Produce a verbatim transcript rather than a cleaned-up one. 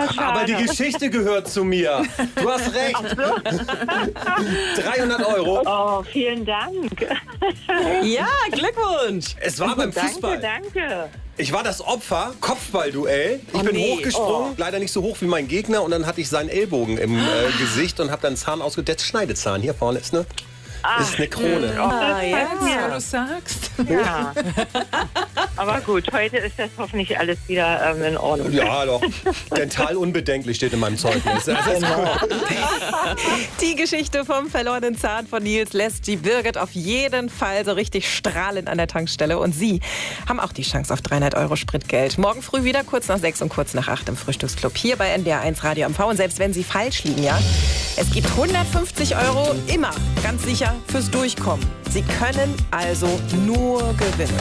schade. Aber die Geschichte gehört zu mir. Du hast recht. dreihundert Euro. Oh, vielen Dank. Ja, Glückwunsch. Es war beim Fußball. Danke, danke. Ich war das Opfer, Kopfballduell. Ich Oh, bin nee. hochgesprungen, leider nicht so hoch wie mein Gegner. Und dann hatte ich seinen Ellbogen im äh, Gesicht und habe dann einen Zahn ausgedetzt. Schneidezahn, hier vorne ist eine, ist eine Krone. Oh, das Ah, ja. freut mich. Ja, du sagst. Ja. Aber gut, heute ist das hoffentlich alles wieder ähm, in Ordnung. Ja, doch. Dental unbedenklich steht in meinem Zeugnis. Also, Die Geschichte vom verlorenen Zahn von Nils lässt die Birgit auf jeden Fall so richtig strahlend an der Tankstelle. Und Sie haben auch die Chance auf dreihundert Euro Spritgeld. Morgen früh wieder kurz nach sechs und kurz nach acht im Frühstücksclub hier bei N D R eins Radio M V. Und selbst wenn Sie falsch liegen, ja, es gibt hundertfünfzig Euro immer ganz sicher fürs Durchkommen. Sie können also nur gewinnen.